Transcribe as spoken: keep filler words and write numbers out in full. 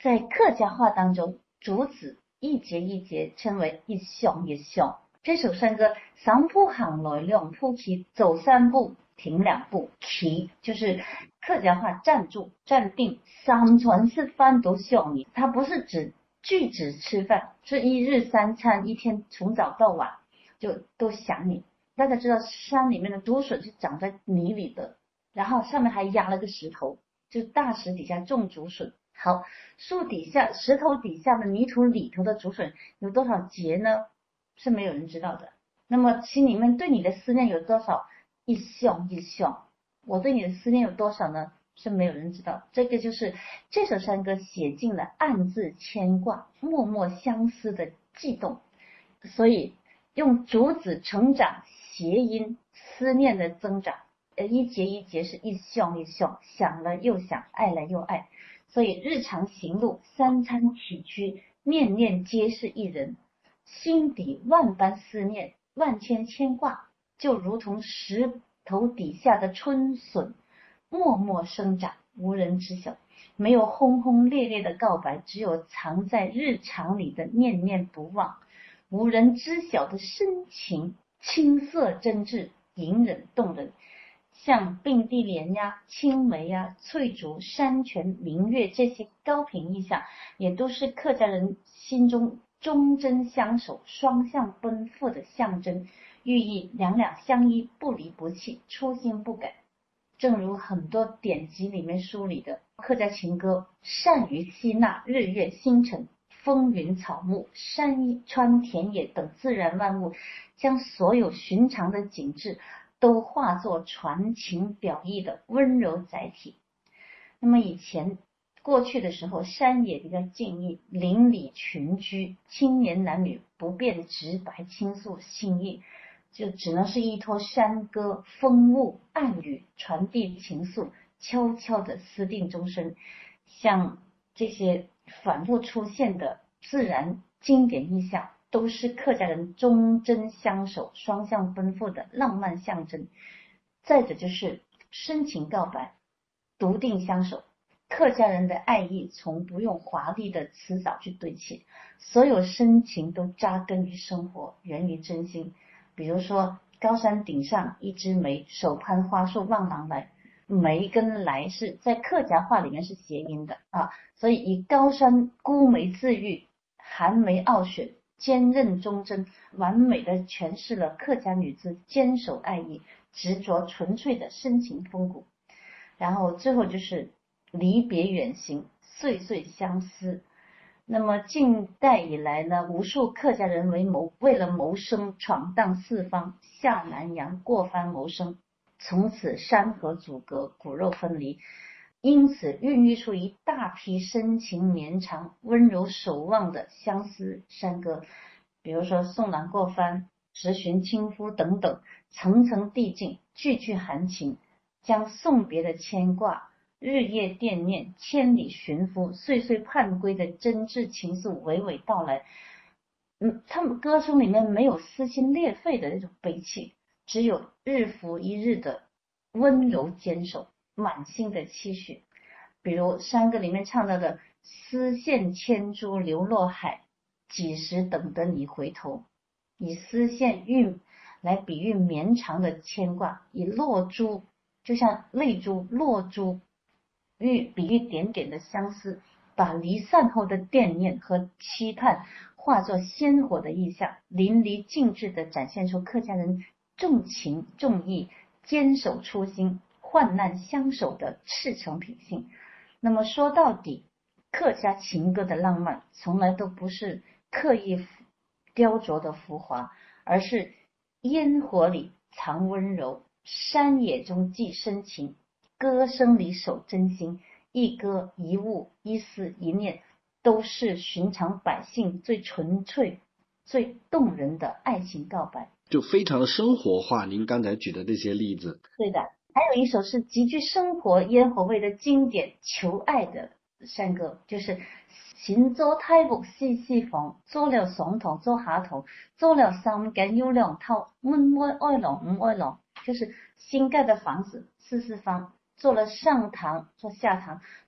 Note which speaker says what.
Speaker 1: 在客家话当中，竹子一节一节称为一巷一巷。这首山歌三步行来两步骑，走三步停两步，骑就是客家话站住站定，三餐是饭都想你，它不是指拒止吃饭，是一日三餐，一天从早到晚就都想你。大家知道山里面的竹笋是长在泥里的，然后上面还压了个石头，就大石底下种竹笋。好，树底下石头底下的泥土里头的竹笋有多少节呢？是没有人知道的。那么心里面对你的思念有多少？一巷一巷，我对你的思念有多少呢？是没有人知道。这个就是这首山歌写尽了暗自牵挂、默默相思的悸动。所以用竹子成长谐音，思念的增长，呃，一节一节是一巷一巷，想了又想，爱了又爱。所以日常行路、三餐起居，念念皆是一人，心底万般思念，万千牵挂，就如同石头底下的春笋，默默生长，无人知晓。没有轰轰烈烈的告白，只有藏在日常里的念念不忘，无人知晓的深情，青涩真挚，隐忍动人。像并蒂莲呀、青梅呀、翠竹、山泉、明月这些高频意象，也都是客家人心中忠贞相守、双向奔赴的象征，寓意两两相依，不离不弃，初心不改。正如很多典籍里面梳理的，客家情歌善于吸纳日月星辰、风云草木、山川田野等自然万物，将所有寻常的景致都化作传情表意的温柔载体。那么以前过去的时候，山野比较静谧，邻里群居，青年男女不便直白倾诉心意，就只能是依托山歌、风物、暗语传递情愫，悄悄的私定终身。像这些反复出现的自然经典意象，都是客家人忠贞相守、双向奔赴的浪漫象征。再者就是深情告白，笃定相守。客家人的爱意从不用华丽的辞藻去堆砌，所有深情都扎根于生活，源于真心。比如说高山顶上一枝梅，手攀花树望郎来，梅跟来是在客家话里面是谐音的啊，所以以高山孤梅自喻，寒梅傲雪，坚韧忠贞，完美的诠释了客家女子坚守爱意、执着纯粹的深情风骨。然后最后就是离别远行，岁岁相思。那么近代以来呢，无数客家人为谋为了谋生闯荡四方，下南洋过番谋生，从此山河阻隔，骨肉分离，因此孕育出一大批深情绵长、温柔守望的相思山歌。比如说送郎过番、直寻亲夫等等，层层递进，句句含情，将送别的牵挂、日夜惦念、千里寻夫、岁岁盼归的真挚情愫娓娓道来。嗯，他们歌声里面没有撕心裂肺的那种悲戚，只有日复一日的温柔坚守，满心的期许。比如山歌里面唱到的丝线牵珠流落海，几时等得你回头，以丝线韵来比喻绵长的牵挂，以落珠就像泪珠落珠喻比喻点点的相思，把离散后的惦念和期盼化作鲜活的意象，淋漓尽致地展现出客家人重情重义、坚守初心、患难相守的赤诚品性。那么说到底，客家情歌的浪漫从来都不是刻意雕琢的浮华，而是烟火里藏温柔，山野中寄深情，歌声里守真心，一歌一物一思一念，都是寻常百姓最纯粹最动人的爱情告白，
Speaker 2: 就非常的生活化。您刚才举的这些例子，
Speaker 1: 对的。还有一首是极具生活烟火味的经典求爱的山歌，就是行走太步细细房，做了上堂做下堂，做了三間有兩套，門外愛郎唔愛郎，就是新蓋的房子四四方，做了上堂做下堂，